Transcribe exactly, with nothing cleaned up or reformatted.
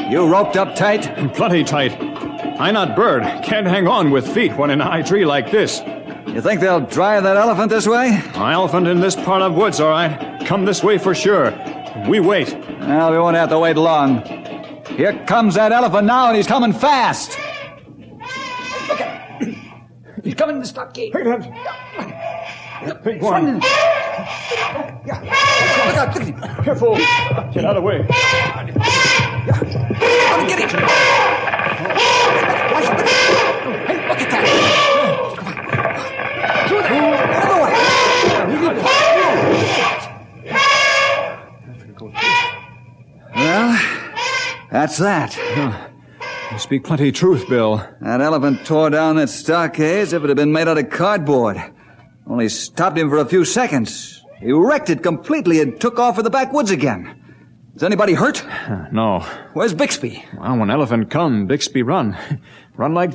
You roped up tight? Plenty tight. I not bird. Can't hang on with feet when in a high tree like this. You think they'll drive that elephant this way? An elephant in this part of woods, all right. Come this way for sure. We wait. Well, we won't have to wait long. Here comes that elephant now, and he's coming fast. Look at him. He's coming to the stockade. Hey, that... Big one. Yeah. Look out, look at him. Careful. Get out of the way. Yeah. Let me get him. Watch it. Hey, look at that. Come on. Through there. Another one. Well, that's that. Huh. You speak plenty truth, Bill. That elephant tore down that stockade as if it had been made out of cardboard. Only stopped him for a few seconds. He wrecked it completely and took off for the backwoods again. Is anybody hurt? No. Where's Bixby? Well, when elephant come, Bixby run. Run like